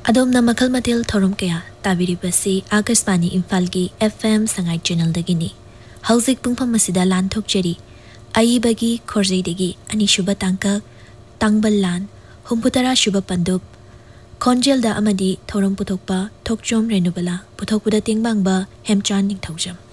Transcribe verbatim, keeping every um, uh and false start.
अदोमना मखल मथेल थौरम कया ताबिरिबसी Akashvani इम्फालगी FM Sangai channel दगिनी हौजिक पुंगफम मसिदा लानथोकचरी अयिबगी खोरजैदगी अनिशुबा तांका तांगबल लान हुम्पुतरा शुभ पंदुप खोंजेलदा अमदी थौरम पुथोकपा थोकचोम रेनुबला पुथोकपुदा तेंगबांगबा हेमचान निंगथौजम।